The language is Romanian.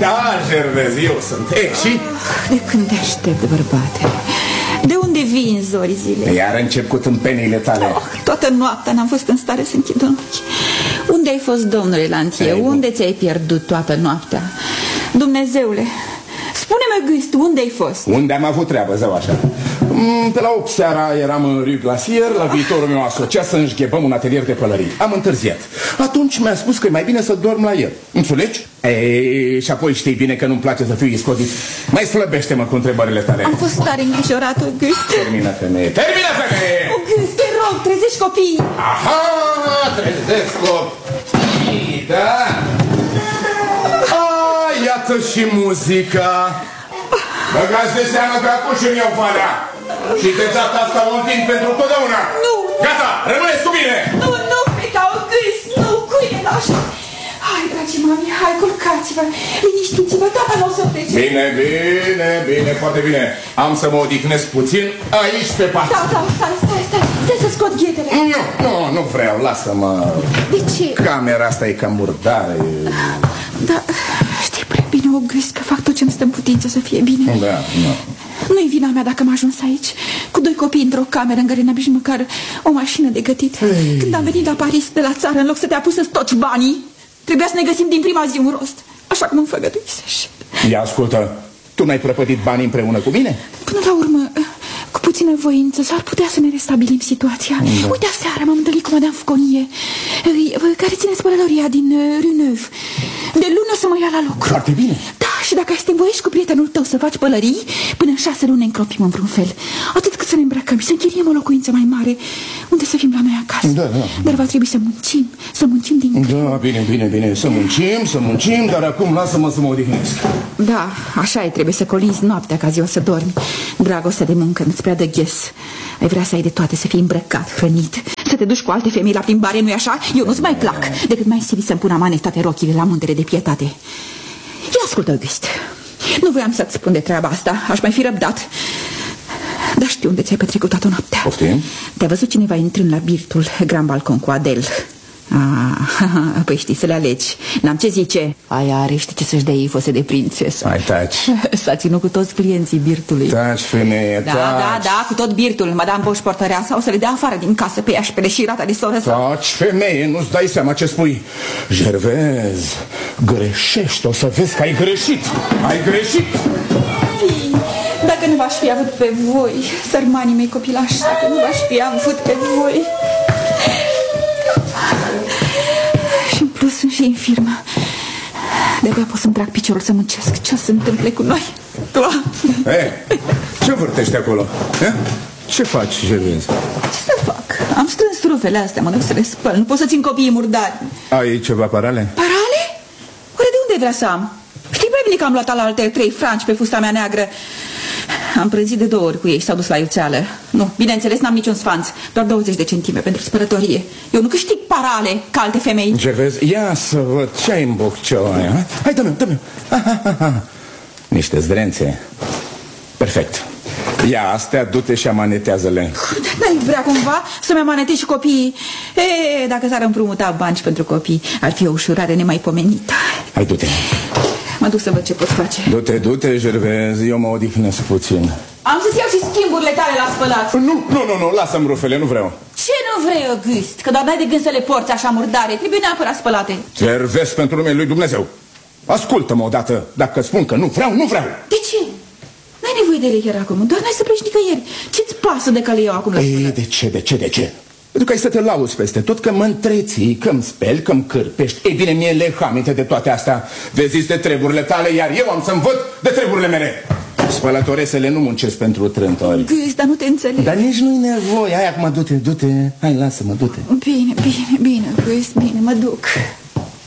Da, Gervez, eu sunt. Și? De când te aștept, bărbate? De unde vin zorii zilei? Iar încep cu tâmpenile tale. Toată noaptea n-am fost în stare să închid un ochi. Unde ai fost, domnule Lantie? Unde ți-ai pierdut toată noaptea? Dumnezeule, spune-mă, Gust, unde ai fost? Unde am avut treabă, zău așa. Pe la 8 seara eram în Rue Glacier, la viitorul meu asociat, să înșghebăm un atelier de pălării. Am întârziat. Atunci mi-a spus că e mai bine să dorm la el. Înțelegi? Și apoi știi bine că nu-mi place să fiu iscodit. Mai slăbește-mă cu întrebările tale. Am fost tare îngrijorat, August. Termină, femeie. Termină, femeie! August, te rog, trezești copiii. Aha, trezesc copiii, da? Iată și muzica. Băgați de seamă că acum și-mi iau valea. Și de data asta o întind pentru totdeauna. Nu! Gata, rămâneți cu mine! Nu, pleca, August, nu, cuie așa. Hai, dragii mami, hai, culcați-vă, liniștiți-vă, tata nu o să plece. Bine, foarte bine. Am să mă odihnesc puțin aici pe pat. Da, stai să scot ghetele. Nu vreau, lasă-mă. De ce? Camera asta e cam murdare. Da, știi prea bine, August, că fac tot ce-mi stă în putință să fie bine. Da. Nu-i vina mea dacă am ajuns aici, cu 2 copii într-o cameră în care n-am nici măcar o mașină de gătit. Când am venit la Paris de la țară, în loc să te apuci să stoci banii, trebuia să ne găsim din prima zi un rost, așa cum îmi făgăduisești. Ia ascultă, tu n-ai prăpădit banii împreună cu mine? Până la urmă, cu puțină voință, s-ar putea să ne restabilim situația. Uite, aseară m-am întâlnit cu Madame Fauconnier, care ține spălătoria din Rue Neuve. De lună o să mă ia la lucru. Foarte bine. Da, și dacă ai să te învoiești cu prietenul tău să faci pălării, până în 6 luni ne încropim în vreun fel. Atât cât să ne îmbrăcăm și să închiriem o locuință mai mare, unde să fim la noi acasă. Da. Dar va trebui să muncim din greu. Da, bine, să muncim, dar acum lasă-mă să mă odihnesc. Da, așa e, trebuie să colinzi noaptea ca ziua să dormi. Dragostea de muncă nu-ți prea dă ghes. Ai vrea să ai de toate, să fii îmbrăcat, hrănit, să te duci cu alte femei la plimbare, nu-i așa? Eu nu-ți mai plac, decât mai silit să-mi pun amane toate rochile la muntele de pietate. Ia ascultă, August, nu voiam să-ți spun de treaba asta, aș mai fi răbdat. Dar știu unde ți-ai petrecut toată noaptea. Poftim? Te-a văzut cineva intrând la birtul Grand Balcon cu Adele. Păi știi să le alegi. N-am ce zice. Aia are, știi ce să-și dea ei fose de prințesă. Hai, taci. S-a ținut cu toți clienții birtului. Taci, femeie, taci. Da, cu tot birtul. Madame Boș portăreasa o să le dea afară din casă pe ea și pe leșirata de soră. Taci, femeie, nu-ți dai seama ce spui. Gervez, greșești, o să vezi că ai greșit. Ai greșit. Dacă nu v-aș fi avut pe voi, sărmanii mei copilași, dacă nu v-aș fi avut pe voi. Și în plus sunt și infirmă. De-abia pot să-mi trag piciorul să muncesc. Ce o să întâmple cu noi? Ce vârtești acolo? Ce faci, Gervez? Ce să fac? Am strâns rufele astea, mă duc să le spăl. Nu pot să țin copiii murdari. Ai ceva parale? Parale? Oare de unde vrea să am? Știi prea bine că am luat alaltă 3 franci pe fusta mea neagră. Am prânzit de 2 ori cu ei și s-au dus la iuțeală. Nu, bineînțeles, n-am niciun sfanț. Doar 20 de centime pentru spălătorie. Eu nu câștig parale ca alte femei. Gervez, ia să văd ce ai în boccioa aia. Hai, dă-mi. Niște zdrențe. Perfect. Ia astea, du-te și amanetează-le. N-ai vrea cumva să-mi amanetezi și copiii? Dacă s-ar împrumuta bani pentru copii, ar fi o ușurare nemaipomenită. Hai, du-te. Mă duc să văd ce pot face. Du-te, Gervez, eu mă odihnesc puțin. Am să-ți iau și schimburile tale la spălat. Nu, lasă-mi rufele, nu vreau. Ce nu vrei, August? Că doar n-ai de gând să le porți așa murdare. Trebuie neapărat spălate. Gervez, pentru numele lui Dumnezeu. Ascultă-mă odată. Dacă spun că nu vreau. De ce? N-ai nevoie de ele chiar acum. Doar n-ai să pleci nicăieri. Ce-ți pasă de că le iau acum la spălat? De ce? Pentru că ai să te lauzi peste tot, că mă întreții, că-mi speli, că-mi cârpești. Ei bine, mie le aminte de toate astea. Vezi de treburile tale, iar eu am să învăț de treburile mele. Spălătoresele nu muncesc pentru trântori. Gâs, dar nu te înțeleg. Dar nici nu-i nevoie. Hai acum, du-te. Hai, lasă-mă, du-te. Bine, Gâs, bine, mă duc.